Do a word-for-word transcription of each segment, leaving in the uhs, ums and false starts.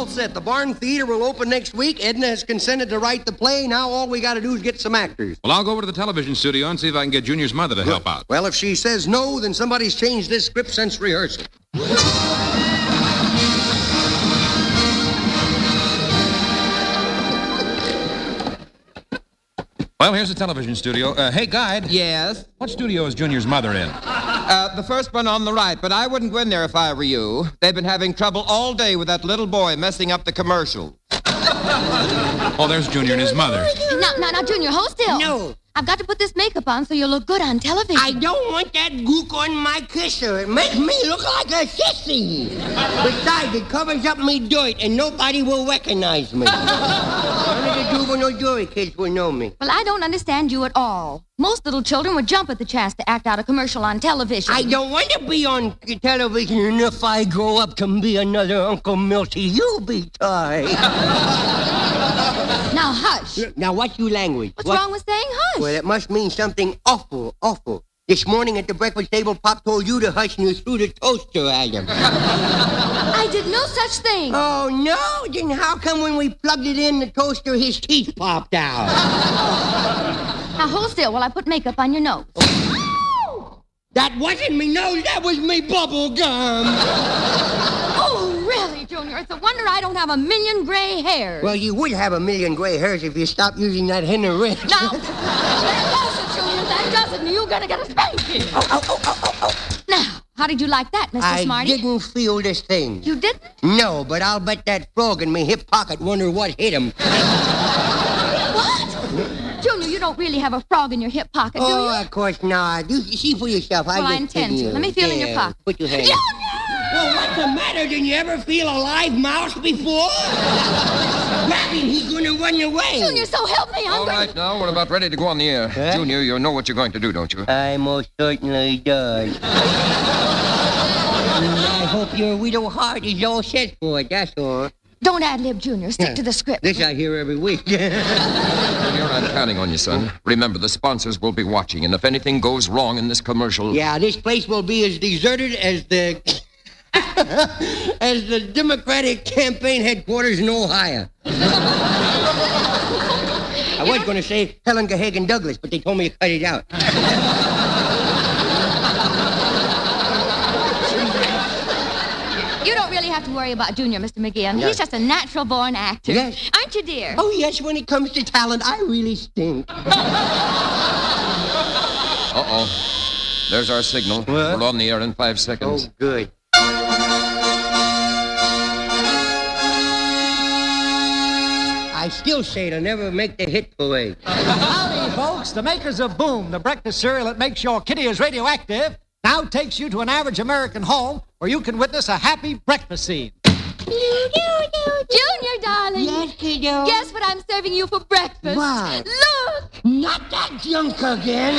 all set. The Barn Theater will open next week. Edna has consented to write the play. Now all we got to do is get some actors. Well, I'll go over to the television studio and see if I can get Junior's mother to help out. Well, if she says no, then somebody's changed this script since rehearsal. Well, here's the television studio. Uh, hey, guide. Yes? What studio is Junior's mother in? Uh, the first one on the right, but I wouldn't go in there if I were you. They've been having trouble all day with that little boy messing up the commercial. Oh, there's Junior and his mother. Now, now, now, Junior, hold still. No. I've got to put this makeup on so you'll look good on television. I don't want that gook on my kisser. It makes me look like a sissy. Besides, it covers up me dirt and nobody will recognize me. None of the juvenile jury kids will know me. Well, I don't understand you at all. Most little children would jump at the chance to act out a commercial on television. I don't want to be on television, and if I grow up to be another Uncle Milty, you'll be tied. Now, hush. Now, what's your language? What's what? wrong with saying hush? Well, it must mean something awful, awful. This morning at the breakfast table, Pop told you to hush and you threw the toaster at him. I did no such thing. Oh, no? Then how come when we plugged it in the toaster, his teeth popped out? Now, hold still while I put makeup on your nose. That wasn't me nose, that was me bubble gum. Oh, really, Junior? It's a wonder I don't have a million gray hairs. Well, you would have a million gray hairs if you stopped using that Henry wrench. Now, that does it, Junior. That does it, and you're going to get a spanking. Oh, oh, oh, oh, oh, oh. Now, how did you like that, Mister I Smarty? didn't feel this thing. You didn't? No, but I'll bet that frog in my hip pocket wonder what hit him. What? Junior, you don't really have a frog in your hip pocket, do Oh, you? of course not. You see for yourself. Well, I just intend kidding to. you. Let me feel in your There, pocket. Put your hand. Junior! Well, what's the matter? Didn't you ever feel a live mouse before? Grab him, he's going to run away. Junior, so help me. I'm All going right, now, we're about ready to go on the air. Huh? Junior, you know what you're going to do, don't you? I most certainly does. I hope your widow heart is all set for it, that's all. Don't ad-lib, Junior. Stick to the script. This I hear every week. Junior, I'm counting on you, son. Remember, the sponsors will be watching, and if anything goes wrong in this commercial... Yeah, this place will be as deserted as the... as the Democratic campaign headquarters in Ohio. I was going to say Helen Gahagan Douglas, but they told me to cut it out. You don't really have to worry about Junior, Mister McGinn. No. He's just a natural-born actor. Yes. Aren't you, dear? Oh, yes, when it comes to talent, I really stink. Uh-oh. There's our signal. What? We're on the air in five seconds. Oh, good. I still say it'll never make the hit parade. Howdy, folks. The makers of Boom, the breakfast cereal that makes your kitty as radioactive, now takes you to an average American home where you can witness a happy breakfast scene. Junior, darling. Yes, kiddo. Guess what I'm serving you for breakfast? What? Look! Not that junk again.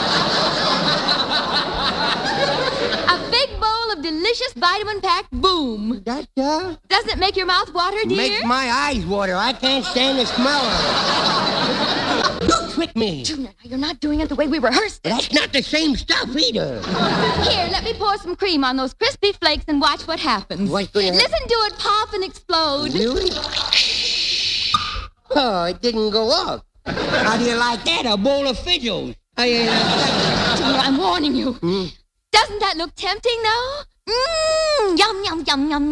A big bowl of delicious vitamin-packed Boom. That, uh, Doesn't it make your mouth water, dear? makes my eyes water. I can't stand the smell of it. You tricked me. Junior, now you're not doing it the way we rehearsed it. That's not the same stuff either. Here, let me pour some cream on those crispy flakes and watch what happens. What's gonna happen? Listen to it pop and explode. Really? Oh, it didn't go off. How do you like that? A bowl of fizzles. I, uh, Junior, I'm warning you. Hmm? Doesn't that look tempting, though? Mmm, yum, yum, yum, yum.